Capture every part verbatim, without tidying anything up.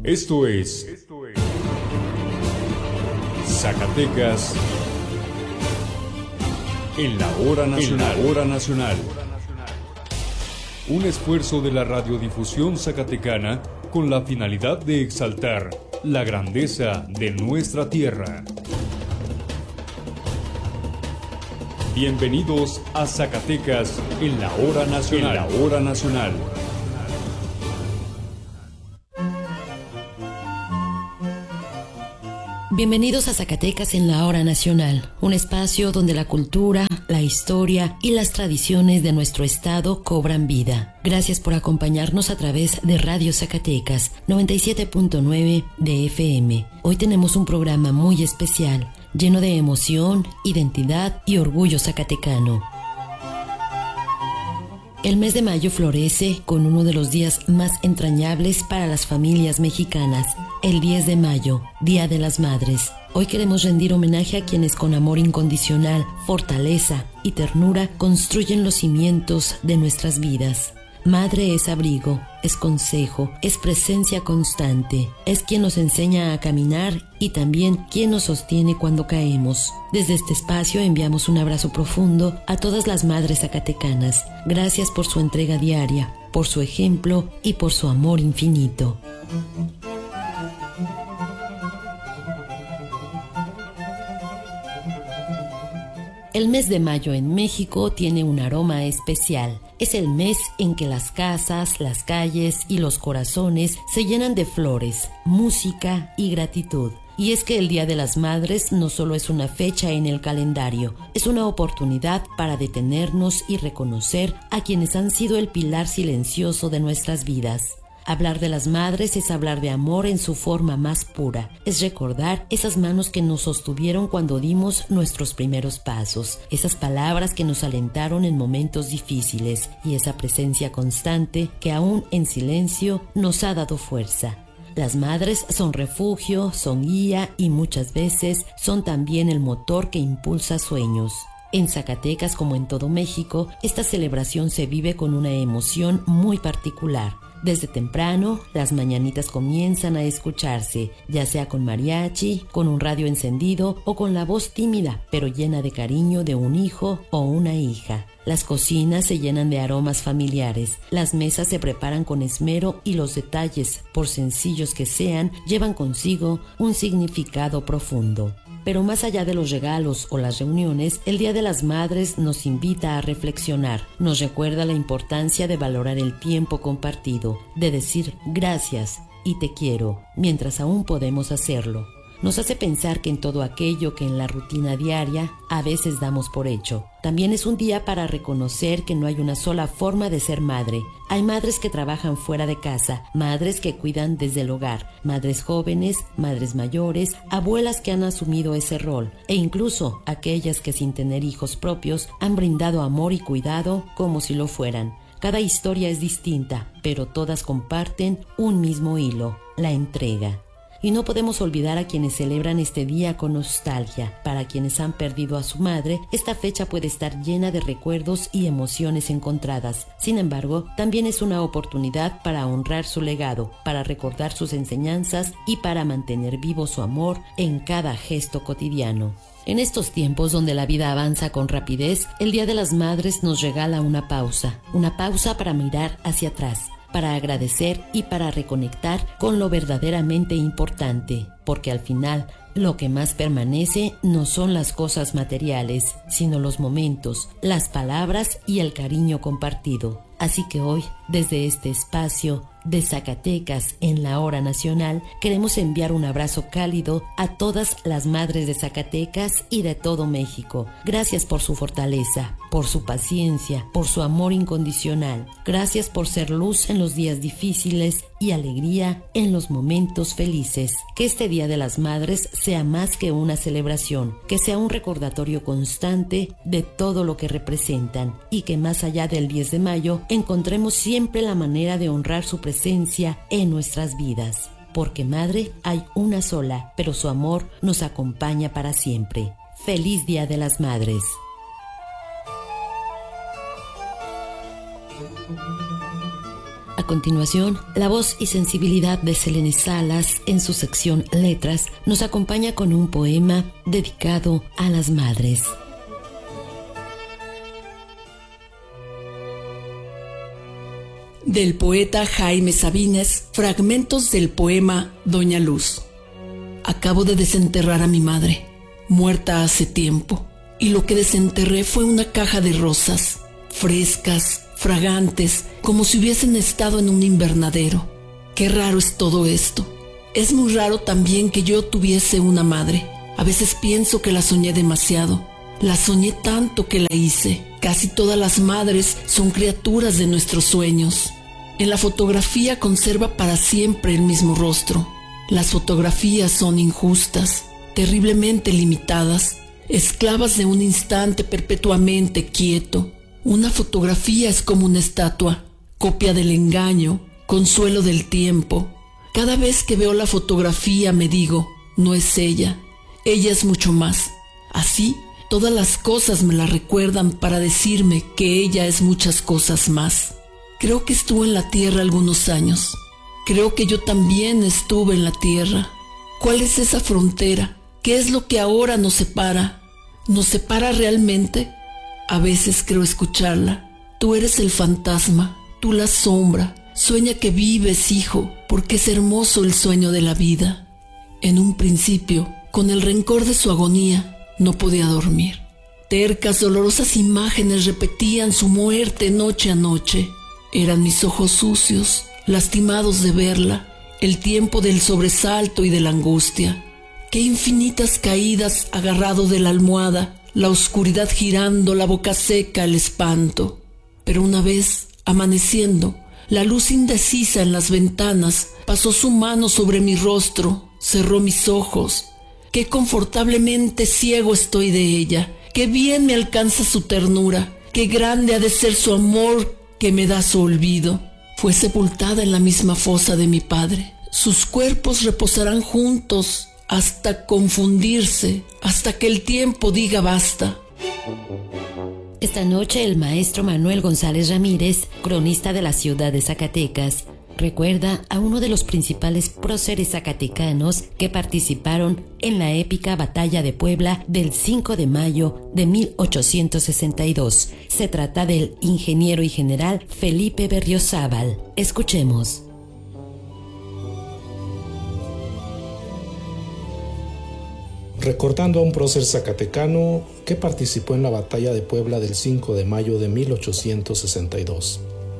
Esto es Zacatecas en la hora nacional. En la hora nacional. Un esfuerzo de la radiodifusión zacatecana con la finalidad de exaltar la grandeza de nuestra tierra. Bienvenidos a Zacatecas en la hora nacional. En la hora nacional. Bienvenidos a Zacatecas en la Hora Nacional, un espacio donde la cultura, la historia y las tradiciones de nuestro estado cobran vida. Gracias por acompañarnos a través de Radio Zacatecas noventa y siete punto nueve de F M. Hoy tenemos un programa muy especial, lleno de emoción, identidad y orgullo zacatecano. El mes de mayo florece con uno de los días más entrañables para las familias mexicanas, el diez de mayo, Día de las Madres. Hoy queremos rendir homenaje a quienes con amor incondicional, fortaleza y ternura construyen los cimientos de nuestras vidas. Madre es abrigo, es consejo, es presencia constante, es quien nos enseña a caminar y también quien nos sostiene cuando caemos. Desde este espacio enviamos un abrazo profundo a todas las madres zacatecanas. Gracias por su entrega diaria, por su ejemplo y por su amor infinito. El mes de mayo en México tiene un aroma especial. Es el mes en que las casas, las calles y los corazones se llenan de flores, música y gratitud. Y es que el Día de las Madres no solo es una fecha en el calendario, es una oportunidad para detenernos y reconocer a quienes han sido el pilar silencioso de nuestras vidas. Hablar de las madres es hablar de amor en su forma más pura, es recordar esas manos que nos sostuvieron cuando dimos nuestros primeros pasos, esas palabras que nos alentaron en momentos difíciles y esa presencia constante que aún en silencio nos ha dado fuerza. Las madres son refugio, son guía y muchas veces son también el motor que impulsa sueños. En Zacatecas, como en todo México, esta celebración se vive con una emoción muy particular. Desde temprano, las mañanitas comienzan a escucharse, ya sea con mariachi, con un radio encendido o con la voz tímida, pero llena de cariño de un hijo o una hija. Las cocinas se llenan de aromas familiares, las mesas se preparan con esmero y los detalles, por sencillos que sean, llevan consigo un significado profundo. Pero más allá de los regalos o las reuniones, el Día de las Madres nos invita a reflexionar, nos recuerda la importancia de valorar el tiempo compartido, de decir gracias y te quiero, mientras aún podemos hacerlo. Nos hace pensar que en todo aquello que en la rutina diaria a veces damos por hecho. También es un día para reconocer que no hay una sola forma de ser madre. Hay madres que trabajan fuera de casa, madres que cuidan desde el hogar, madres jóvenes, madres mayores, abuelas que han asumido ese rol, e incluso aquellas que sin tener hijos propios han brindado amor y cuidado como si lo fueran. Cada historia es distinta, pero todas comparten un mismo hilo, la entrega. Y no podemos olvidar a quienes celebran este día con nostalgia. Para quienes han perdido a su madre, esta fecha puede estar llena de recuerdos y emociones encontradas. Sin embargo, también es una oportunidad para honrar su legado, para recordar sus enseñanzas y para mantener vivo su amor en cada gesto cotidiano. En estos tiempos donde la vida avanza con rapidez, el Día de las Madres nos regala una pausa, una pausa para mirar hacia atrás, para agradecer y para reconectar con lo verdaderamente importante, porque al final lo que más permanece no son las cosas materiales, sino los momentos, las palabras y el cariño compartido. Así que hoy, desde este espacio de Zacatecas en la Hora Nacional, queremos enviar un abrazo cálido a todas las madres de Zacatecas y de todo México. Gracias por su fortaleza, por su paciencia, por su amor incondicional. Gracias por ser luz en los días difíciles y alegría en los momentos felices. Que este Día de las Madres sea más que una celebración, que sea un recordatorio constante de todo lo que representan y que más allá del diez de mayo encontremos siempre la manera de honrar su presencia en nuestras vidas. Porque madre hay una sola, pero su amor nos acompaña para siempre. ¡Feliz Día de las Madres! continuación, la voz y sensibilidad de Selene Salas en su sección Letras nos acompaña con un poema dedicado a las madres. Del poeta Jaime Sabines, fragmentos del poema Doña Luz. Acabo de desenterrar a mi madre, muerta hace tiempo, y lo que desenterré fue una caja de rosas, frescas, fragantes, como si hubiesen estado en un invernadero. Qué raro es todo esto. Es muy raro también que yo tuviese una madre. A veces pienso que la soñé demasiado. La soñé tanto que la hice. Casi todas las madres son criaturas de nuestros sueños. En la fotografía conserva para siempre el mismo rostro. Las fotografías son injustas, terriblemente limitadas, esclavas de un instante perpetuamente quieto. Una fotografía es como una estatua, copia del engaño, consuelo del tiempo. Cada vez que veo la fotografía me digo, no es ella, ella es mucho más. Así, todas las cosas me la recuerdan para decirme que ella es muchas cosas más. Creo que estuvo en la tierra algunos años. Creo que yo también estuve en la tierra. ¿Cuál es esa frontera? ¿Qué es lo que ahora nos separa? ¿Nos separa realmente? A veces creo escucharla. Tú eres el fantasma, tú la sombra. Sueña que vives, hijo, porque es hermoso el sueño de la vida. En un principio, con el rencor de su agonía, no podía dormir. Tercas, dolorosas imágenes repetían su muerte noche a noche. Eran mis ojos sucios, lastimados de verla, el tiempo del sobresalto y de la angustia. Qué infinitas caídas agarrado de la almohada, la oscuridad girando, la boca seca, el espanto. Pero una vez, amaneciendo, la luz indecisa en las ventanas pasó su mano sobre mi rostro, cerró mis ojos. Qué confortablemente ciego estoy de ella, qué bien me alcanza su ternura, qué grande ha de ser su amor que me da su olvido. Fue sepultada en la misma fosa de mi padre. Sus cuerpos reposarán juntos hasta confundirse, hasta que el tiempo diga basta. Esta noche el maestro Manuel González Ramírez, cronista de la ciudad de Zacatecas, recuerda a uno de los principales próceres zacatecanos que participaron en la épica Batalla de Puebla del cinco de mayo de mil ochocientos sesenta y dos. Se trata del ingeniero y general Felipe Berriozábal. Escuchemos. Recordando a un prócer zacatecano que participó en la Batalla de Puebla del cinco de mayo de mil ochocientos sesenta y dos.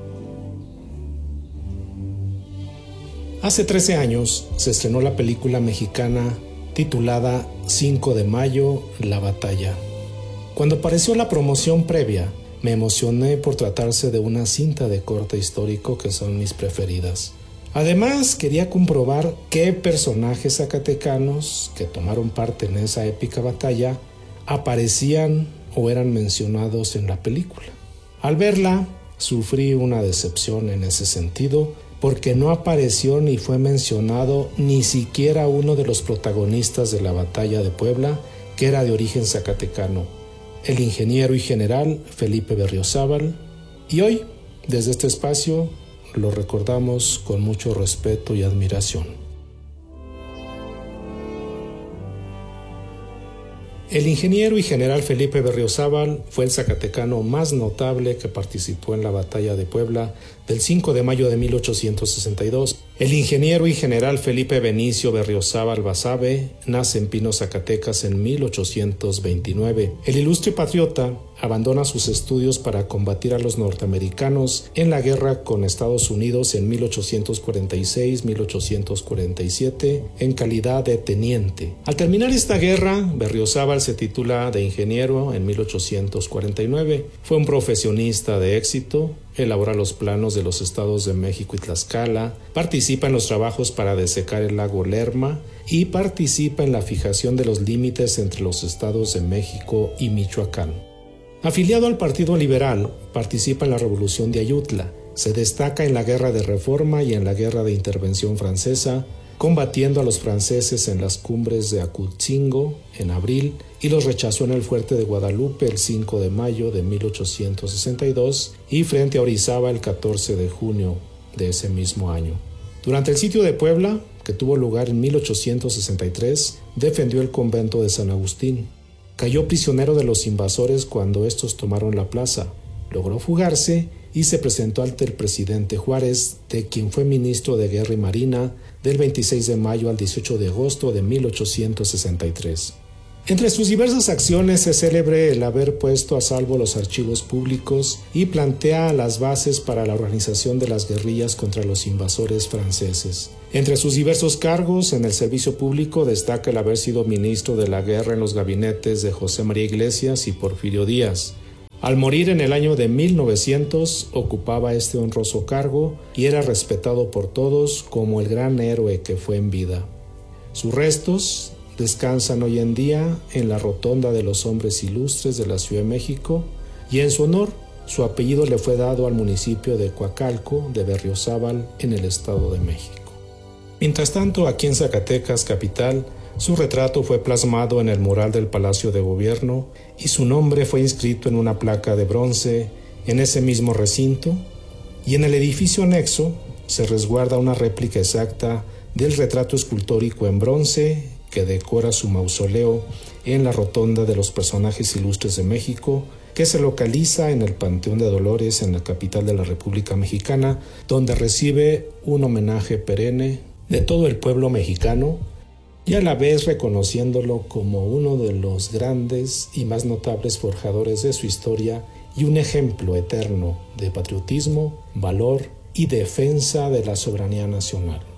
Hace trece años se estrenó la película mexicana titulada cinco de mayo, La Batalla. Cuando apareció la promoción previa, me emocioné por tratarse de una cinta de corte histórico que son mis preferidas. Además, quería comprobar qué personajes zacatecanos que tomaron parte en esa épica batalla aparecían o eran mencionados en la película. Al verla, sufrí una decepción en ese sentido, porque no apareció ni fue mencionado ni siquiera uno de los protagonistas de la batalla de Puebla, que era de origen zacatecano, el ingeniero y general Felipe Berriozábal. Y hoy, desde este espacio, lo recordamos con mucho respeto y admiración. El ingeniero y general Felipe Berriozábal fue el zacatecano más notable que participó en la batalla de Puebla del cinco de mayo de mil ochocientos sesenta y dos. El ingeniero y general Felipe Benicio Berriozábal Basabe nace en Pino, Zacatecas en mil ochocientos veintinueve. El ilustre patriota abandona sus estudios para combatir a los norteamericanos en la guerra con Estados Unidos en mil ochocientos cuarenta y seis a mil ochocientos cuarenta y siete en calidad de teniente. Al terminar esta guerra, Berriozábal se titula de ingeniero en mil ochocientos cuarenta y nueve. Fue un profesionista de éxito, elabora los planos de los estados de México y Tlaxcala, participa en los trabajos para desecar el lago Lerma y participa en la fijación de los límites entre los estados de México y Michoacán. Afiliado al Partido Liberal, participa en la Revolución de Ayutla, se destaca en la Guerra de Reforma y en la Guerra de Intervención Francesa, combatiendo a los franceses en las cumbres de Acutzingo en abril y los rechazó en el fuerte de Guadalupe el cinco de mayo de mil ochocientos sesenta y dos y frente a Orizaba el catorce de junio de ese mismo año. Durante el sitio de Puebla, que tuvo lugar en mil ochocientos sesenta y tres, defendió el convento de San Agustín. Cayó prisionero de los invasores cuando estos tomaron la plaza. Logró fugarse y se presentó ante el presidente Juárez, de quien fue ministro de Guerra y Marina del veintiséis de mayo al dieciocho de agosto de mil ochocientos sesenta y tres. Entre sus diversas acciones es célebre el haber puesto a salvo los archivos públicos y plantea las bases para la organización de las guerrillas contra los invasores franceses. Entre sus diversos cargos en el servicio público destaca el haber sido ministro de la guerra en los gabinetes de José María Iglesias y Porfirio Díaz. Al morir en el año de mil novecientos, ocupaba este honroso cargo y era respetado por todos como el gran héroe que fue en vida. Sus restos descansan hoy en día en la Rotonda de los Hombres Ilustres de la Ciudad de México y en su honor su apellido le fue dado al municipio de Coacalco de Berriozábal en el Estado de México. Mientras tanto, aquí en Zacatecas, capital, su retrato fue plasmado en el mural del Palacio de Gobierno y su nombre fue inscrito en una placa de bronce en ese mismo recinto, y en el edificio anexo se resguarda una réplica exacta del retrato escultórico en bronce que decora su mausoleo en la Rotonda de los Personajes Ilustres de México, que se localiza en el Panteón de Dolores en la capital de la República Mexicana, donde recibe un homenaje perenne de todo el pueblo mexicano y a la vez reconociéndolo como uno de los grandes y más notables forjadores de su historia y un ejemplo eterno de patriotismo, valor y defensa de la soberanía nacional.